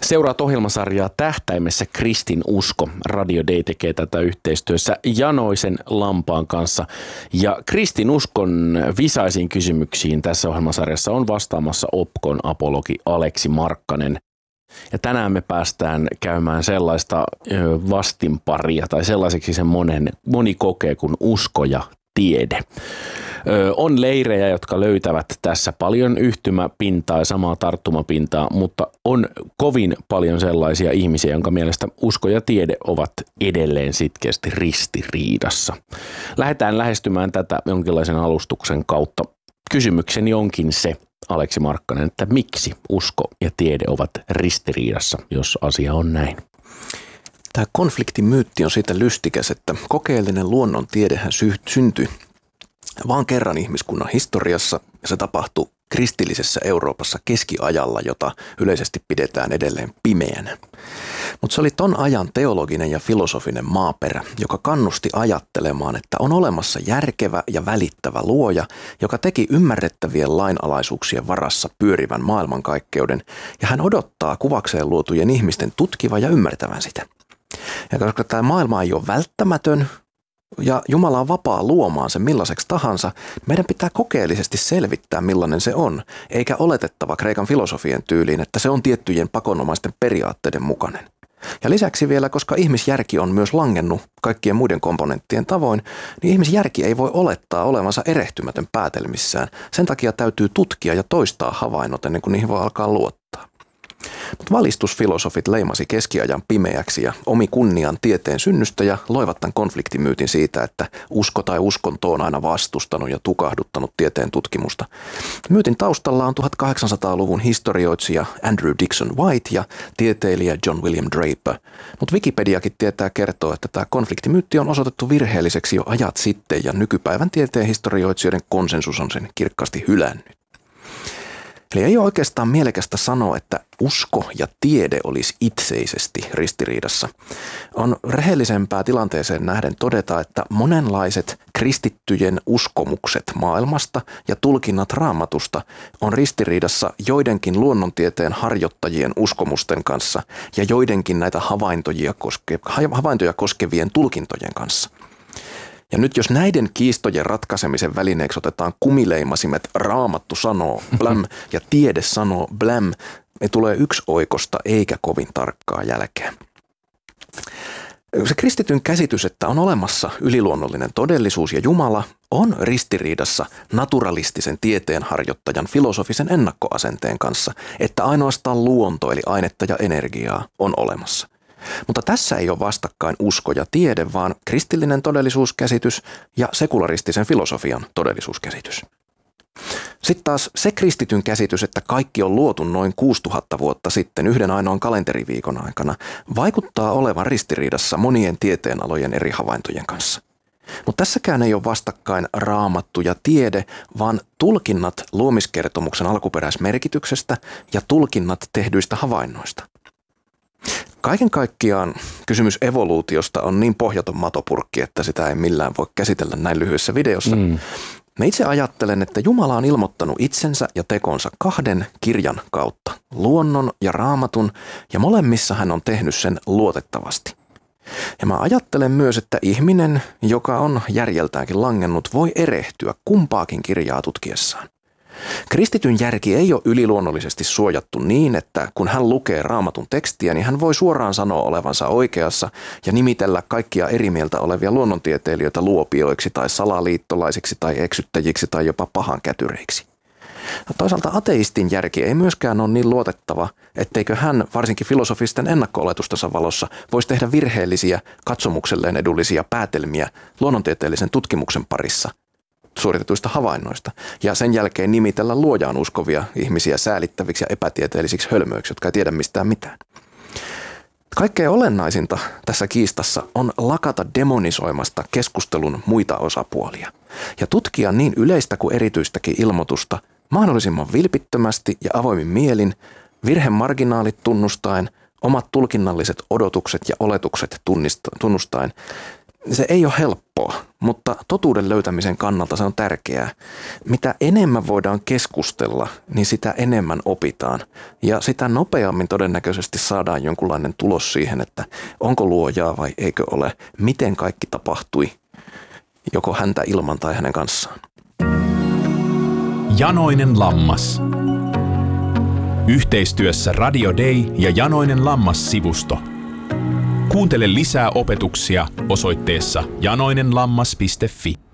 Seuraat ohjelmasarjaa Tähtäimessä kristinusko. Radio Day tekee tätä yhteistyössä Janoisen Lampaan kanssa. Ja kristinuskon visaisiin kysymyksiin tässä ohjelmasarjassa on vastaamassa Opkon apologi Aleksi Markkanen. Ja tänään me päästään käymään sellaista vastinparia tai sellaiseksi sen moni kokee kuin usko ja tiede. On leirejä, jotka löytävät tässä paljon yhtymäpintaa ja samaa tarttumapintaa, mutta on kovin paljon sellaisia ihmisiä, jonka mielestä usko ja tiede ovat edelleen sitkeästi ristiriidassa. Lähdetään lähestymään tätä jonkinlaisen alustuksen kautta. Kysymykseni onkin se, Aleksi Markkanen, että miksi usko ja tiede ovat ristiriidassa, jos asia on näin? Tämä konfliktimyytti on siitä lystikäs, että kokeellinen luonnontiedehän syntyi vaan kerran ihmiskunnan historiassa, ja se tapahtui kristillisessä Euroopassa keskiajalla, jota yleisesti pidetään edelleen pimeänä. Mutta se oli ton ajan teologinen ja filosofinen maaperä, joka kannusti ajattelemaan, että on olemassa järkevä ja välittävä luoja, joka teki ymmärrettävien lainalaisuuksien varassa pyörivän maailmankaikkeuden, ja hän odottaa kuvakseen luotujen ihmisten tutkivan ja ymmärtävän sitä. Ja koska tämä maailma ei ole välttämätön, ja Jumala on vapaa luomaan sen millaiseksi tahansa, meidän pitää kokeellisesti selvittää millainen se on, eikä oletettava Kreikan filosofien tyyliin, että se on tiettyjen pakonomaisten periaatteiden mukainen. Ja lisäksi vielä, koska ihmisjärki on myös langennut kaikkien muiden komponenttien tavoin, niin ihmisjärki ei voi olettaa olevansa erehtymätön päätelmissään. Sen takia täytyy tutkia ja toistaa havainnot ennen kuin niihin voi alkaa luottaa. Mutta valistusfilosofit leimasi keskiajan pimeäksi ja omi kunnian tieteen synnystä ja loivat tämän konfliktimyytin siitä, että usko tai uskonto on aina vastustanut ja tukahduttanut tieteen tutkimusta. Myytin taustalla on 1800-luvun historioitsija Andrew Dickson White ja tieteilijä John William Draper. Mutta Wikipediakin tietää kertoa, että tämä konfliktimyytti on osoitettu virheelliseksi jo ajat sitten ja nykypäivän tieteen historioitsijoiden konsensus on sen kirkkaasti hylännyt. Eli ei ole oikeastaan mielekästä sanoa, että usko ja tiede olisi itseisesti ristiriidassa. On rehellisempää tilanteeseen nähden todeta, että monenlaiset kristittyjen uskomukset maailmasta ja tulkinnat Raamatusta on ristiriidassa joidenkin luonnontieteen harjoittajien uskomusten kanssa ja joidenkin näitä havaintoja koskevien tulkintojen kanssa. Ja nyt jos näiden kiistojen ratkaisemisen välineeksi otetaan kumileimasimet Raamattu sanoo bläm ja tiede sanoo bläm, ne tulee yksioikosta eikä kovin tarkkaa jälkeä. Se kristityn käsitys, että on olemassa yliluonnollinen todellisuus ja Jumala, on ristiriidassa naturalistisen tieteenharjoittajan filosofisen ennakkoasenteen kanssa, että ainoastaan luonto eli ainetta ja energiaa on olemassa. Mutta tässä ei ole vastakkain usko ja tiede, vaan kristillinen todellisuuskäsitys ja sekularistisen filosofian todellisuuskäsitys. Sitten taas se kristityn käsitys, että kaikki on luotu noin 6000 vuotta sitten yhden ainoan kalenteriviikon aikana, vaikuttaa olevan ristiriidassa monien tieteenalojen eri havaintojen kanssa. Mutta tässäkään ei ole vastakkain Raamattu ja tiede, vaan tulkinnat luomiskertomuksen alkuperäismerkityksestä ja tulkinnat tehdyistä havainnoista. Kaiken kaikkiaan kysymys evoluutiosta on niin pohjaton matopurkki, että sitä ei millään voi käsitellä näin lyhyessä videossa. Mä itse ajattelen, että Jumala on ilmoittanut itsensä ja tekonsa 2 kirjan kautta, luonnon ja Raamatun, ja molemmissa hän on tehnyt sen luotettavasti. Ja mä ajattelen myös, että ihminen, joka on järjeltäänkin langennut, voi erehtyä kumpaakin kirjaa tutkiessaan. Kristityn järki ei ole yliluonnollisesti suojattu niin, että kun hän lukee Raamatun tekstiä, niin hän voi suoraan sanoa olevansa oikeassa ja nimitellä kaikkia eri mieltä olevia luonnontieteilijöitä luopioiksi tai salaliittolaisiksi tai eksyttäjiksi tai jopa pahankätyreiksi. Toisaalta ateistin järki ei myöskään ole niin luotettava, etteikö hän varsinkin filosofisten ennakko-oletustensa valossa voisi tehdä virheellisiä, katsomukselleen edullisia päätelmiä luonnontieteellisen tutkimuksen parissa suoritetuista havainnoista ja sen jälkeen nimitellä luojaan uskovia ihmisiä säälittäviksi ja epätieteellisiksi hölmöiksi, jotka ei tiedä mistään mitään. Kaikkein olennaisinta tässä kiistassa on lakata demonisoimasta keskustelun muita osapuolia ja tutkia niin yleistä kuin erityistäkin ilmoitusta mahdollisimman vilpittömästi ja avoimin mielin, virhemarginaalit tunnustaen, omat tulkinnalliset odotukset ja oletukset tunnustaen Se ei ole helppoa, mutta totuuden löytämisen kannalta se on tärkeää. Mitä enemmän voidaan keskustella, niin sitä enemmän opitaan. Ja sitä nopeammin todennäköisesti saadaan jonkunlainen tulos siihen, että onko luojaa vai eikö ole. Miten kaikki tapahtui, joko häntä ilman tai hänen kanssaan. Janoinen lammas. Yhteistyössä Radio Day ja Janoinen lammas-sivusto. Kuuntele lisää opetuksia osoitteessa janoinenlammas.fi.